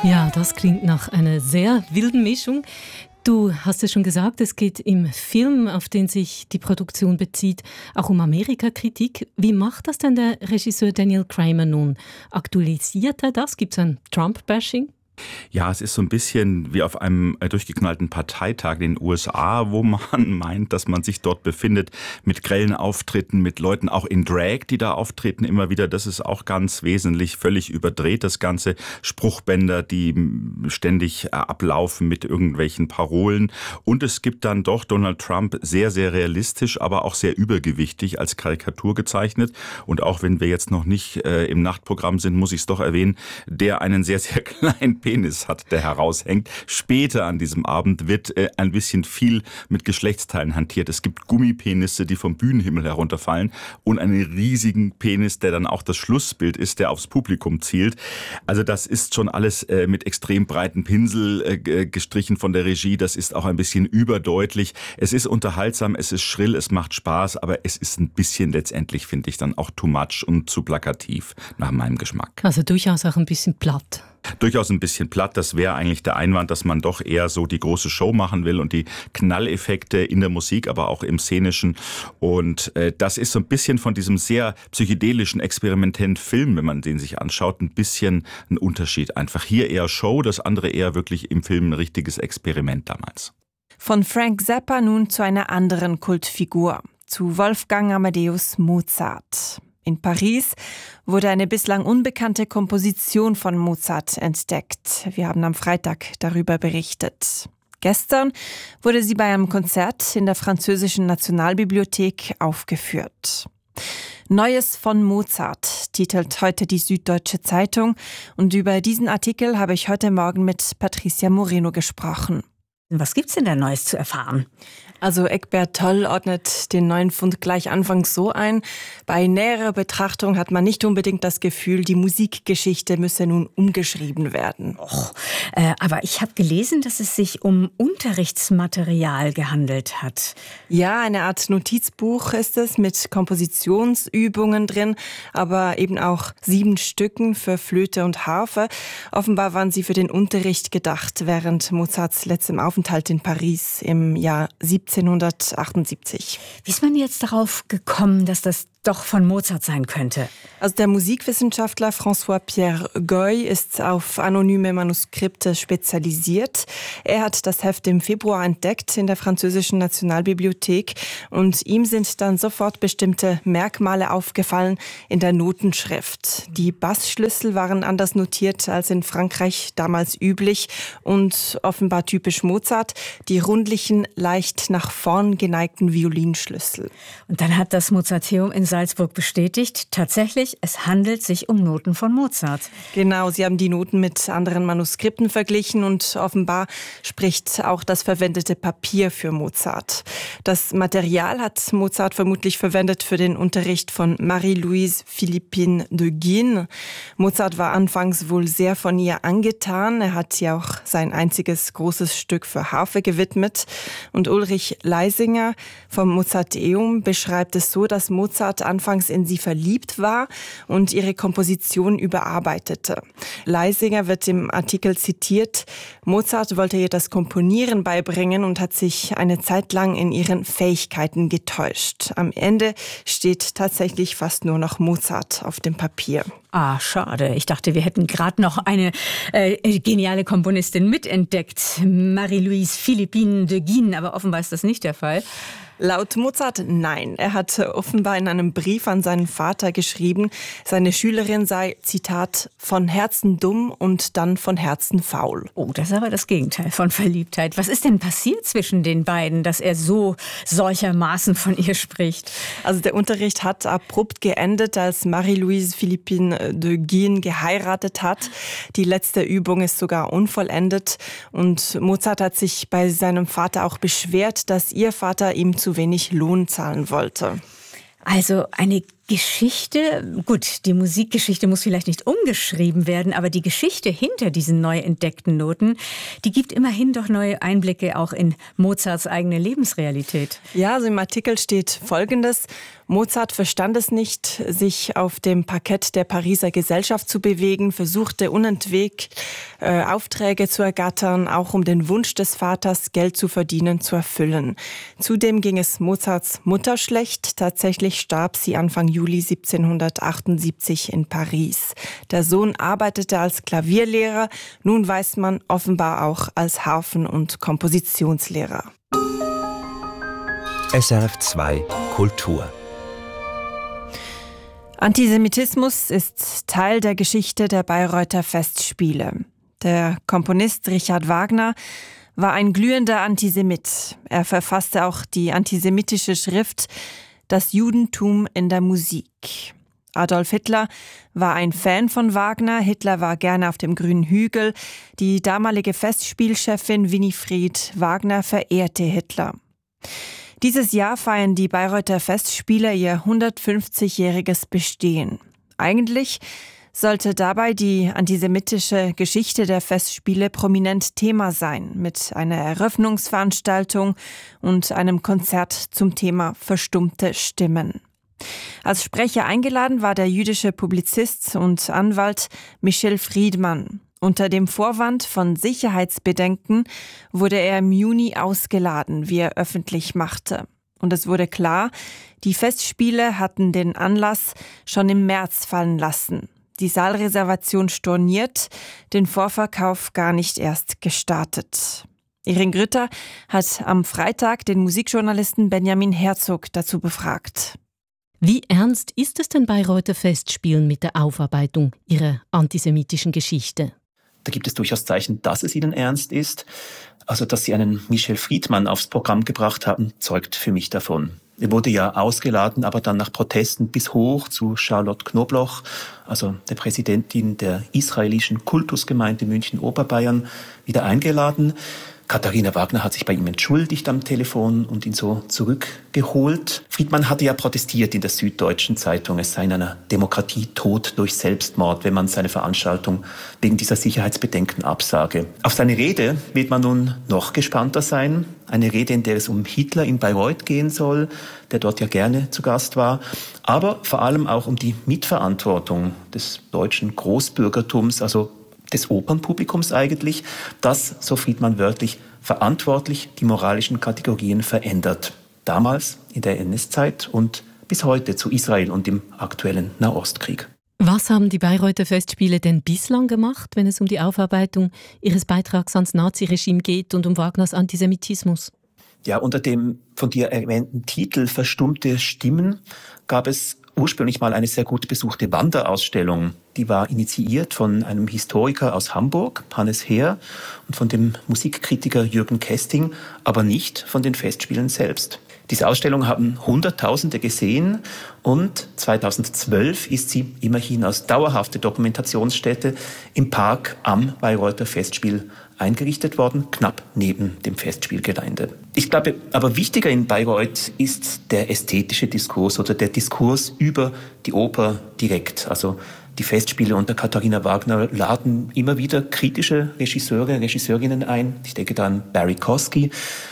Ja, das klingt nach einer sehr wilden Mischung. Du hast es schon gesagt, es geht im Film, auf den sich die Produktion bezieht, auch um Amerikakritik. Wie macht das denn der Regisseur Daniel Kramer nun? Aktualisiert er das? Gibt es ein Trump-Bashing? Ja, es ist so ein bisschen wie auf einem durchgeknallten Parteitag in den USA, wo man meint, dass man sich dort befindet mit grellen Auftritten, mit Leuten auch in Drag, die da auftreten immer wieder. Das ist auch ganz wesentlich, völlig überdreht, das Ganze. Spruchbänder, die ständig ablaufen mit irgendwelchen Parolen. Und es gibt dann doch Donald Trump sehr, sehr realistisch, aber auch sehr übergewichtig als Karikatur gezeichnet. Und auch wenn wir jetzt noch nicht im Nachtprogramm sind, muss ich es doch erwähnen, der einen sehr, sehr kleinen Penis hat, der heraushängt. Später an diesem Abend wird ein bisschen viel mit Geschlechtsteilen hantiert. Es gibt Gummipenisse, die vom Bühnenhimmel herunterfallen und einen riesigen Penis, der dann auch das Schlussbild ist, der aufs Publikum zielt. Also das ist schon alles mit extrem breiten Pinsel gestrichen von der Regie. Das ist auch ein bisschen überdeutlich. Es ist unterhaltsam, es ist schrill, es macht Spaß, aber es ist ein bisschen letztendlich, finde ich, dann auch too much und zu plakativ nach meinem Geschmack. Also durchaus auch ein bisschen platt. Durchaus ein bisschen platt. Das wäre eigentlich der Einwand, dass man doch eher so die große Show machen will und die Knalleffekte in der Musik, aber auch im Szenischen. Und das ist so ein bisschen von diesem sehr psychedelischen, experimentellen Film, wenn man den sich anschaut, ein bisschen ein Unterschied. Einfach hier eher Show, das andere eher wirklich im Film ein richtiges Experiment damals. Von Frank Zappa nun zu einer anderen Kultfigur, zu Wolfgang Amadeus Mozart. In Paris wurde eine bislang unbekannte Komposition von Mozart entdeckt. Wir haben am Freitag darüber berichtet. Gestern wurde sie bei einem Konzert in der französischen Nationalbibliothek aufgeführt. Neues von Mozart titelt heute die Süddeutsche Zeitung. Und über diesen Artikel habe ich heute Morgen mit Patricia Moreno gesprochen. Was gibt's denn da Neues zu erfahren? Also Eckbert Toll ordnet den neuen Fund gleich anfangs so ein: Bei näherer Betrachtung hat man nicht unbedingt das Gefühl, die Musikgeschichte müsse nun umgeschrieben werden. Aber ich habe gelesen, dass es sich um Unterrichtsmaterial gehandelt hat. Ja, eine Art Notizbuch ist es mit Kompositionsübungen drin, aber eben auch 7 Stücken für Flöte und Harfe. Offenbar waren sie für den Unterricht gedacht während Mozarts letztem Aufenthalt in Paris im Jahr 1778. Wie ist man jetzt darauf gekommen, dass das doch von Mozart sein könnte? Also der Musikwissenschaftler François-Pierre Goy ist auf anonyme Manuskripte spezialisiert. Er hat das Heft im Februar entdeckt in der französischen Nationalbibliothek und ihm sind dann sofort bestimmte Merkmale aufgefallen in der Notenschrift. Die Bassschlüssel waren anders notiert als in Frankreich damals üblich und offenbar typisch Mozart, die rundlichen, leicht nach vorn geneigten Violinschlüssel. Und dann hat das Mozarteum in Salzburg bestätigt, tatsächlich, es handelt sich um Noten von Mozart. Genau, sie haben die Noten mit anderen Manuskripten verglichen und offenbar spricht auch das verwendete Papier für Mozart. Das Material hat Mozart vermutlich verwendet für den Unterricht von Marie-Louise Philippine de Guin. Mozart war anfangs wohl sehr von ihr angetan. Er hat ihr auch sein einziges großes Stück für Harfe gewidmet. Und Ulrich Leisinger vom Mozarteum beschreibt es so, dass Mozart anfangs in sie verliebt war und ihre Komposition überarbeitete. Leisinger wird im Artikel zitiert: Mozart wollte ihr das Komponieren beibringen und hat sich eine Zeit lang in ihren Fähigkeiten getäuscht. Am Ende steht tatsächlich fast nur noch Mozart auf dem Papier. Ah, schade. Ich dachte, wir hätten gerade noch eine geniale Komponistin mitentdeckt. Marie-Louise Philippine de Guin, aber offenbar ist das nicht der Fall. Laut Mozart nein. Er hat offenbar in einem Brief an seinen Vater geschrieben, seine Schülerin sei, Zitat, von Herzen dumm und dann von Herzen faul. Oh, das ist aber das Gegenteil von Verliebtheit. Was ist denn passiert zwischen den beiden, dass er so solchermaßen von ihr spricht? Also der Unterricht hat abrupt geendet, als Marie-Louise Philippine de Guin geheiratet hat. Die letzte Übung ist sogar unvollendet und Mozart hat sich bei seinem Vater auch beschwert, dass ihr Vater ihm zu wenig Lohn zahlen wollte. Also eine Geschichte, gut, die Musikgeschichte muss vielleicht nicht umgeschrieben werden, aber die Geschichte hinter diesen neu entdeckten Noten, die gibt immerhin doch neue Einblicke auch in Mozarts eigene Lebensrealität. Ja, also im Artikel steht Folgendes: Mozart verstand es nicht, sich auf dem Parkett der Pariser Gesellschaft zu bewegen, versuchte unentwegt Aufträge zu ergattern, auch um den Wunsch des Vaters, Geld zu verdienen, zu erfüllen. Zudem ging es Mozarts Mutter schlecht. Tatsächlich starb sie Anfang Juli 1778 in Paris. Der Sohn arbeitete als Klavierlehrer, nun weiß man offenbar auch als Harfen- und Kompositionslehrer. SRF 2 Kultur. Antisemitismus ist Teil der Geschichte der Bayreuther Festspiele. Der Komponist Richard Wagner war ein glühender Antisemit. Er verfasste auch die antisemitische Schrift Das Judentum in der Musik. Adolf Hitler war ein Fan von Wagner. Hitler war gerne auf dem grünen Hügel. Die damalige Festspielchefin Winifred Wagner verehrte Hitler. Dieses Jahr feiern die Bayreuther Festspiele ihr 150-jähriges Bestehen. Eigentlich sollte dabei die antisemitische Geschichte der Festspiele prominent Thema sein, mit einer Eröffnungsveranstaltung und einem Konzert zum Thema verstummte Stimmen. Als Sprecher eingeladen war der jüdische Publizist und Anwalt Michel Friedmann. Unter dem Vorwand von Sicherheitsbedenken wurde er im Juni ausgeladen, wie er öffentlich machte. Und es wurde klar, die Festspiele hatten den Anlass schon im März fallen lassen. Die Saalreservation storniert, den Vorverkauf gar nicht erst gestartet. Irin Grütter hat am Freitag den Musikjournalisten Benjamin Herzog dazu befragt. Wie ernst ist es denn Bayreuther Festspielen mit der Aufarbeitung ihrer antisemitischen Geschichte? Da gibt es durchaus Zeichen, dass es ihnen ernst ist. Also, dass sie einen Michel Friedmann aufs Programm gebracht haben, zeugt für mich davon. Er wurde ja ausgeladen, aber dann nach Protesten bis hoch zu Charlotte Knobloch, also der Präsidentin der israelischen Kultusgemeinde München-Oberbayern, wieder eingeladen. Katharina Wagner hat sich bei ihm entschuldigt am Telefon und ihn so zurückgeholt. Friedmann hatte ja protestiert in der Süddeutschen Zeitung, es sei in einer Demokratie Tod durch Selbstmord, wenn man seine Veranstaltung wegen dieser Sicherheitsbedenken absage. Auf seine Rede wird man nun noch gespannter sein. Eine Rede, in der es um Hitler in Bayreuth gehen soll, der dort ja gerne zu Gast war, aber vor allem auch um die Mitverantwortung des deutschen Großbürgertums, also des Opernpublikums eigentlich, das, so Friedmann wörtlich, verantwortlich die moralischen Kategorien verändert. Damals in der NS-Zeit und bis heute zu Israel und dem aktuellen Nahostkrieg. Was haben die Bayreuther Festspiele denn bislang gemacht, wenn es um die Aufarbeitung ihres Beitrags ans Naziregime geht und um Wagners Antisemitismus? Ja, unter dem von dir erwähnten Titel Verstummte Stimmen gab es ursprünglich mal eine sehr gut besuchte Wanderausstellung. Die war initiiert von einem Historiker aus Hamburg, Hannes Heer, und von dem Musikkritiker Jürgen Kesting, aber nicht von den Festspielen selbst. Diese Ausstellung haben Hunderttausende gesehen und 2012 ist sie immerhin als dauerhafte Dokumentationsstätte im Park am Bayreuther Festspiel eingerichtet worden, knapp neben dem Festspielgelände. Ich glaube, aber wichtiger in Bayreuth ist der ästhetische Diskurs oder der Diskurs über die Oper direkt. Also die Festspiele unter Katharina Wagner laden immer wieder kritische Regisseure, Regisseurinnen ein. Ich denke da an Barry Kosky,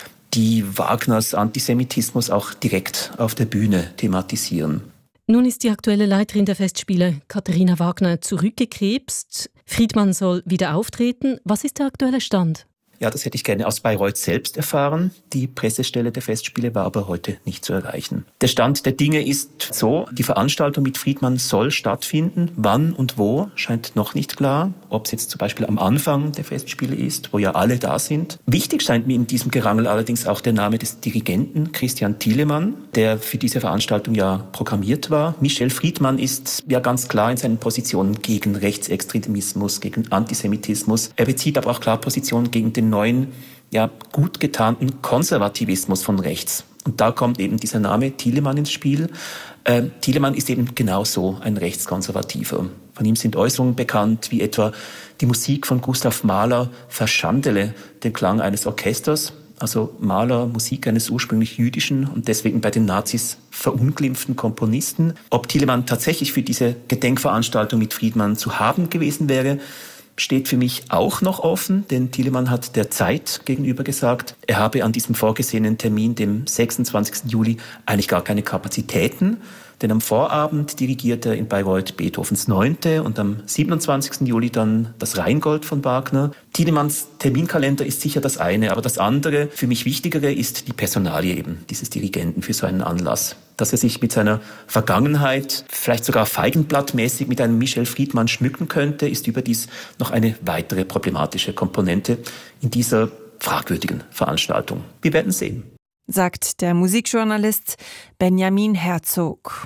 die Wagners Antisemitismus auch direkt auf der Bühne thematisieren. Nun ist die aktuelle Leiterin der Festspiele, Katharina Wagner, zurückgekrebst. Friedmann soll wieder auftreten. Was ist der aktuelle Stand? Ja, das hätte ich gerne aus Bayreuth selbst erfahren. Die Pressestelle der Festspiele war aber heute nicht zu erreichen. Der Stand der Dinge ist so, die Veranstaltung mit Friedmann soll stattfinden. Wann und wo, scheint noch nicht klar. Ob es jetzt zum Beispiel am Anfang der Festspiele ist, wo ja alle da sind. Wichtig scheint mir in diesem Gerangel allerdings auch der Name des Dirigenten Christian Thielemann, der für diese Veranstaltung ja programmiert war. Michel Friedmann ist ja ganz klar in seinen Positionen gegen Rechtsextremismus, gegen Antisemitismus. Er bezieht aber auch klar Positionen gegen den neuen, ja, gut getarnten Konservativismus von rechts. Und da kommt eben dieser Name Thielemann ins Spiel. Thielemann ist eben genauso ein Rechtskonservativer. Von ihm sind Äußerungen bekannt, wie etwa die Musik von Gustav Mahler verschandele den Klang eines Orchesters. also Maler, Musik eines ursprünglich jüdischen und deswegen bei den Nazis verunglimpften Komponisten. Ob Thielemann tatsächlich für diese Gedenkveranstaltung mit Friedmann zu haben gewesen wäre, steht für mich auch noch offen, denn Thielemann hat der Zeit gegenüber gesagt, er habe an diesem vorgesehenen Termin, dem 26. Juli, eigentlich gar keine Kapazitäten. Denn am Vorabend dirigiert er in Bayreuth Beethovens 9. und am 27. Juli dann das Rheingold von Wagner. Thielemanns Terminkalender ist sicher das eine, aber das andere, für mich wichtigere, ist die Personalie eben dieses Dirigenten für so einen Anlass. Dass er sich mit seiner Vergangenheit, vielleicht sogar feigenblattmäßig mit einem Michel Friedmann schmücken könnte, ist überdies noch eine weitere problematische Komponente in dieser fragwürdigen Veranstaltung. Wir werden sehen. Sagt der Musikjournalist Benjamin Herzog.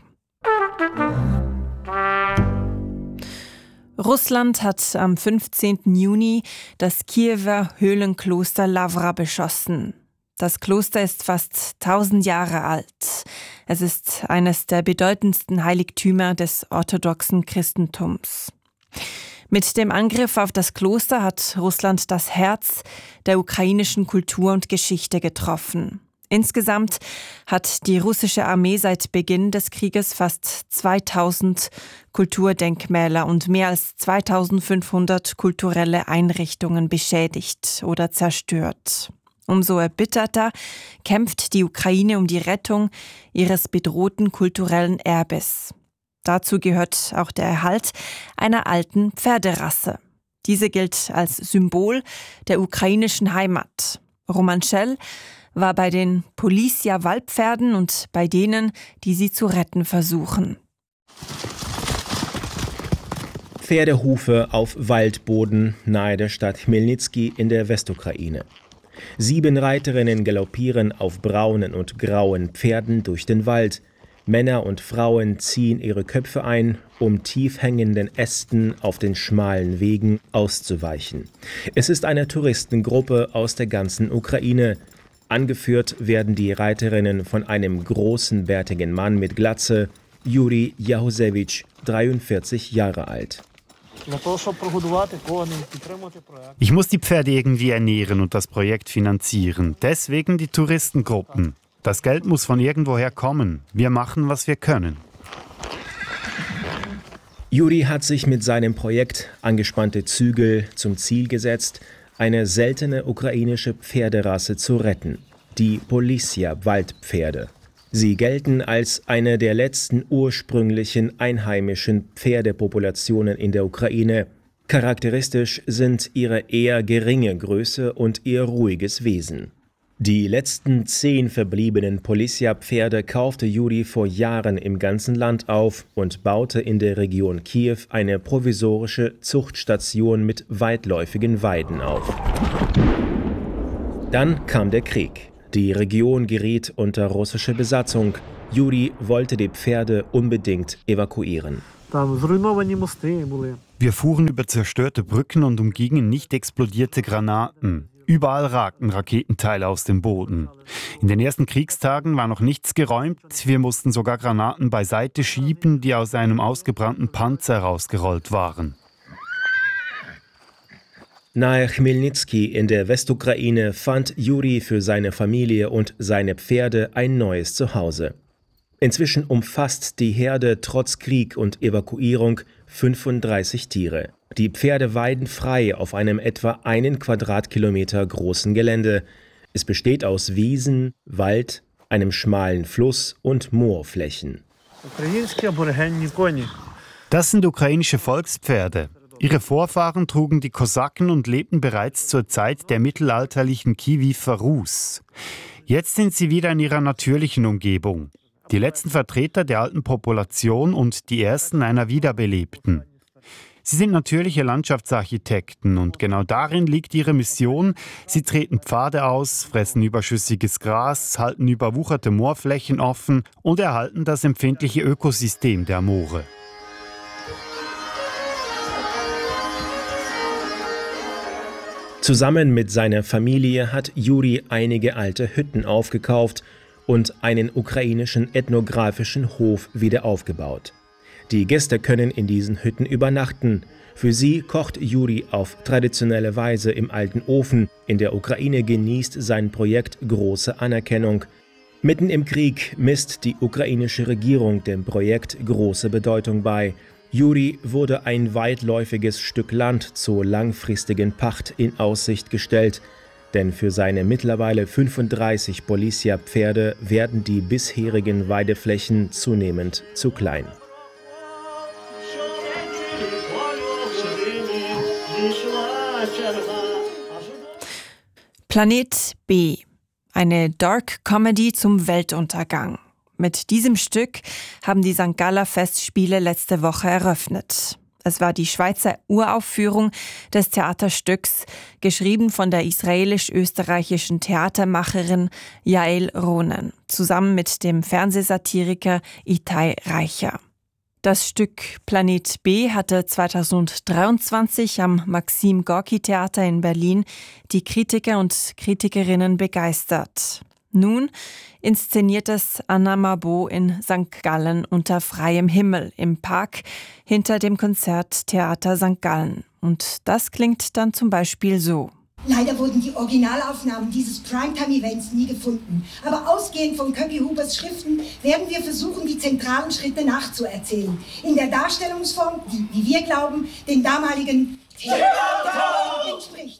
Russland hat am 15. Juni das Kiewer Höhlenkloster Lawra beschossen. Das Kloster ist fast 1000 Jahre alt. Es ist eines der bedeutendsten Heiligtümer des orthodoxen Christentums. Mit dem Angriff auf das Kloster hat Russland das Herz der ukrainischen Kultur und Geschichte getroffen. Insgesamt hat die russische Armee seit Beginn des Krieges fast 2000 Kulturdenkmäler und mehr als 2500 kulturelle Einrichtungen beschädigt oder zerstört. Umso erbitterter kämpft die Ukraine um die Rettung ihres bedrohten kulturellen Erbes. Dazu gehört auch der Erhalt einer alten Pferderasse. Diese gilt als Symbol der ukrainischen Heimat. Roman Schell war bei den Polizia-Waldpferden und bei denen, die sie zu retten versuchen. Pferdehufe auf Waldboden nahe der Stadt Chmelnyzki in der Westukraine. 7 Reiterinnen galoppieren auf braunen und grauen Pferden durch den Wald. Männer und Frauen ziehen ihre Köpfe ein, um tief hängenden Ästen auf den schmalen Wegen auszuweichen. Es ist eine Touristengruppe aus der ganzen Ukraine. Angeführt werden die Reiterinnen von einem großen, bärtigen Mann mit Glatze, Juri Jahusewitsch, 43 Jahre alt. Ich muss die Pferde irgendwie ernähren und das Projekt finanzieren. Deswegen die Touristengruppen. Das Geld muss von irgendwoher kommen. Wir machen, was wir können. Juri hat sich mit seinem Projekt angespannte Zügel zum Ziel gesetzt, eine seltene ukrainische Pferderasse zu retten, die Polizia-Waldpferde. Sie gelten als eine der letzten ursprünglichen einheimischen Pferdepopulationen in der Ukraine. Charakteristisch sind ihre eher geringe Größe und ihr ruhiges Wesen. Die letzten 10 verbliebenen Polizia-Pferde kaufte Juri vor Jahren im ganzen Land auf und baute in der Region Kiew eine provisorische Zuchtstation mit weitläufigen Weiden auf. Dann kam der Krieg. Die Region geriet unter russische Besatzung. Juri wollte die Pferde unbedingt evakuieren. Wir fuhren über zerstörte Brücken und umgingen nicht explodierte Granaten. Überall ragten Raketenteile aus dem Boden. In den ersten Kriegstagen war noch nichts geräumt. Wir mussten sogar Granaten beiseite schieben, die aus einem ausgebrannten Panzer rausgerollt waren. Nahe Chmelnyzki in der Westukraine fand Juri für seine Familie und seine Pferde ein neues Zuhause. Inzwischen umfasst die Herde trotz Krieg und Evakuierung 35 Tiere. Die Pferde weiden frei auf einem etwa 1 Quadratkilometer großen Gelände. Es besteht aus Wiesen, Wald, einem schmalen Fluss und Moorflächen. Das sind ukrainische Volkspferde. Ihre Vorfahren trugen die Kosaken und lebten bereits zur Zeit der mittelalterlichen Kiewer Rus. Jetzt sind sie wieder in ihrer natürlichen Umgebung. Die letzten Vertreter der alten Population und die ersten einer wiederbelebten. Sie sind natürliche Landschaftsarchitekten und genau darin liegt ihre Mission. Sie treten Pfade aus, fressen überschüssiges Gras, halten überwucherte Moorflächen offen und erhalten das empfindliche Ökosystem der Moore. Zusammen mit seiner Familie hat Juri einige alte Hütten aufgekauft und einen ukrainischen ethnografischen Hof wieder aufgebaut. Die Gäste können in diesen Hütten übernachten. Für sie kocht Juri auf traditionelle Weise im alten Ofen. In der Ukraine genießt sein Projekt große Anerkennung. Mitten im Krieg misst die ukrainische Regierung dem Projekt große Bedeutung bei. Juri wurde ein weitläufiges Stück Land zur langfristigen Pacht in Aussicht gestellt. Denn für seine mittlerweile 35 Polizia-Pferde werden die bisherigen Weideflächen zunehmend zu klein. Planet B. Eine Dark Comedy zum Weltuntergang. Mit diesem Stück haben die St. Galler Festspiele letzte Woche eröffnet. Es war die Schweizer Uraufführung des Theaterstücks, geschrieben von der israelisch-österreichischen Theatermacherin Yael Ronen, zusammen mit dem Fernsehsatiriker Itai Reicher. Das Stück Planet B hatte 2023 am Maxim-Gorki-Theater in Berlin die Kritiker und Kritikerinnen begeistert. Nun inszeniert es Anna Mabot in St. Gallen unter freiem Himmel im Park hinter dem Konzerttheater St. Gallen. Und das klingt dann zum Beispiel so. Leider wurden die Originalaufnahmen dieses Primetime-Events nie gefunden. Aber ausgehend von Köcki-Hubers Schriften werden wir versuchen, die zentralen Schritte nachzuerzählen. In der Darstellungsform, die, wie wir glauben, den damaligen Theater entspricht.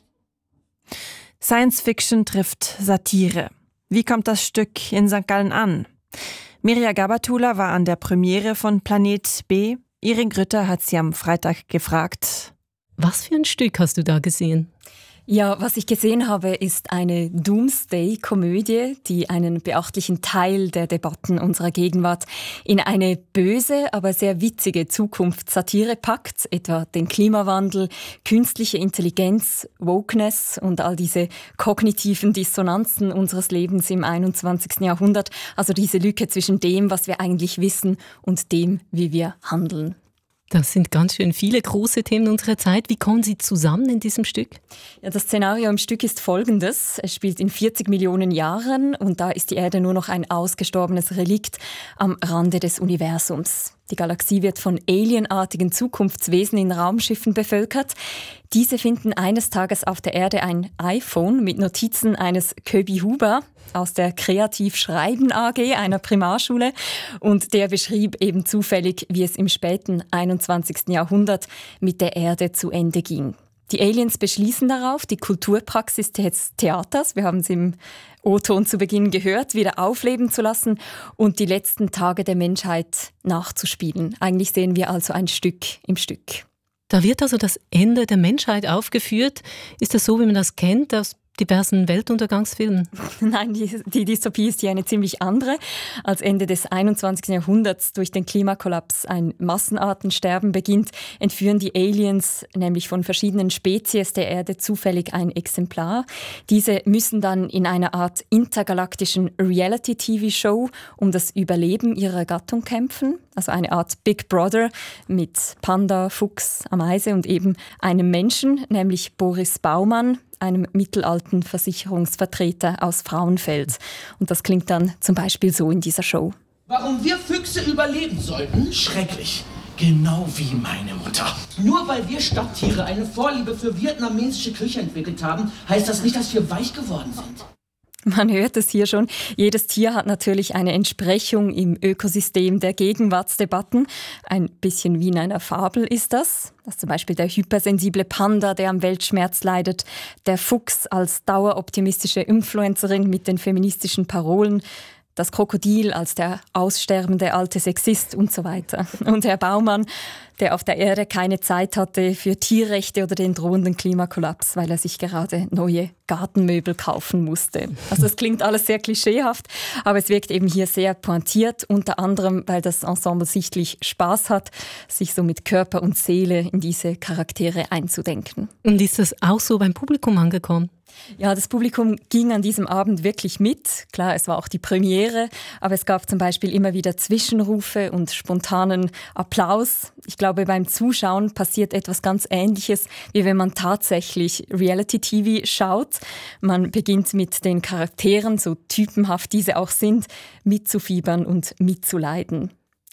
Science Fiction trifft Satire. Wie kommt das Stück in St. Gallen an? Mirja Gabatula war an der Premiere von Planet B. Irin Grütter hat sie am Freitag gefragt. Was für ein Stück hast du da gesehen? Ja, was ich gesehen habe, ist eine Doomsday-Komödie, die einen beachtlichen Teil der Debatten unserer Gegenwart in eine böse, aber sehr witzige Zukunftssatire packt, etwa den Klimawandel, künstliche Intelligenz, Wokeness und all diese kognitiven Dissonanzen unseres Lebens im 21. Jahrhundert, also diese Lücke zwischen dem, was wir eigentlich wissen und dem, wie wir handeln. Das sind ganz schön viele große Themen unserer Zeit. Wie kommen sie zusammen in diesem Stück? Ja, das Szenario im Stück ist folgendes. Es spielt in 40 Millionen Jahren und da ist die Erde nur noch ein ausgestorbenes Relikt am Rande des Universums. Die Galaxie wird von alienartigen Zukunftswesen in Raumschiffen bevölkert. Diese finden eines Tages auf der Erde ein iPhone mit Notizen eines Köbi-Huber aus der Kreativ-Schreiben AG, einer Primarschule. Und der beschrieb eben zufällig, wie es im späten 21. Jahrhundert mit der Erde zu Ende ging. Die Aliens beschließen darauf, die Kulturpraxis des Theaters, wir haben es im O-Ton zu Beginn gehört, wieder aufleben zu lassen und die letzten Tage der Menschheit nachzuspielen. Eigentlich sehen wir also ein Stück im Stück. Da wird also das Ende der Menschheit aufgeführt. Ist das so, wie man das kennt aus diversen Weltuntergangsfilmen? Nein, die Dystopie ist hier eine ziemlich andere. Als Ende des 21. Jahrhunderts durch den Klimakollaps ein Massenartensterben beginnt, entführen die Aliens nämlich von verschiedenen Spezies der Erde zufällig ein Exemplar. Diese müssen dann in einer Art intergalaktischen Reality-TV-Show um das Überleben ihrer Gattung kämpfen. Also eine Art Big Brother mit Panda, Fuchs, Ameise und eben einem Menschen, nämlich Boris Baumann, einem mittelalten Versicherungsvertreter aus Frauenfeld. Und das klingt dann zum Beispiel so in dieser Show. Warum wir Füchse überleben sollten? Schrecklich. Genau wie meine Mutter. Nur weil wir Stadttiere eine Vorliebe für vietnamesische Küche entwickelt haben, heißt das nicht, dass wir weich geworden sind. Man hört es hier schon. Jedes Tier hat natürlich eine Entsprechung im Ökosystem der Gegenwartsdebatten. Ein bisschen wie in einer Fabel ist das. Das ist zum Beispiel der hypersensible Panda, der am Weltschmerz leidet. Der Fuchs als daueroptimistische Influencerin mit den feministischen Parolen. Das Krokodil als der aussterbende alte Sexist und so weiter. Und Herr Baumann, der auf der Erde keine Zeit hatte für Tierrechte oder den drohenden Klimakollaps, weil er sich gerade neue Gartenmöbel kaufen musste. Also es klingt alles sehr klischeehaft, aber es wirkt eben hier sehr pointiert, unter anderem, weil das Ensemble sichtlich Spaß hat, sich so mit Körper und Seele in diese Charaktere einzudenken. Und ist das auch so beim Publikum angekommen? Ja, das Publikum ging an diesem Abend wirklich mit. Klar, es war auch die Premiere, aber es gab zum Beispiel immer wieder Zwischenrufe und spontanen Applaus. Ich glaube, beim Zuschauen passiert etwas ganz Ähnliches, wie wenn man tatsächlich Reality-TV schaut. Man beginnt mit den Charakteren, so typenhaft diese auch sind, mitzufiebern und mitzuleiden.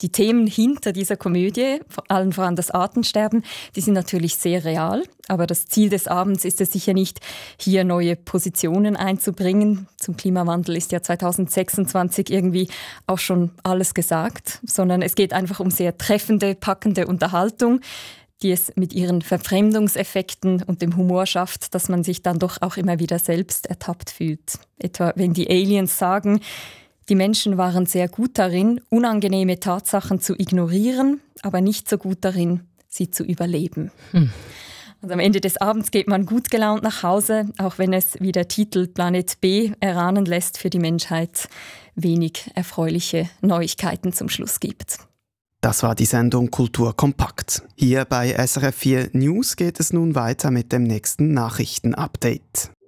Die Themen hinter dieser Komödie, vor allem voran das Artensterben, die sind natürlich sehr real. Aber das Ziel des Abends ist es sicher nicht, hier neue Positionen einzubringen. Zum Klimawandel ist ja 2026 irgendwie auch schon alles gesagt. Sondern es geht einfach um sehr treffende, packende Unterhaltung, die es mit ihren Verfremdungseffekten und dem Humor schafft, dass man sich dann doch auch immer wieder selbst ertappt fühlt. Etwa wenn die Aliens sagen, die Menschen waren sehr gut darin, unangenehme Tatsachen zu ignorieren, aber nicht so gut darin, sie zu überleben. Und am Ende des Abends geht man gut gelaunt nach Hause, auch wenn es, wie der Titel Planet B erahnen lässt, für die Menschheit wenig erfreuliche Neuigkeiten zum Schluss gibt. Das war die Sendung Kultur kompakt. Hier bei SRF 4 News geht es nun weiter mit dem nächsten Nachrichtenupdate.